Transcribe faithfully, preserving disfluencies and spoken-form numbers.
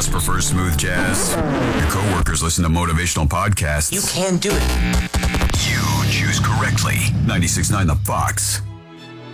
boss prefers smooth jazz. Your coworkers listen to motivational podcasts. You can do it. You choose correctly. ninety-six point nine The Fox.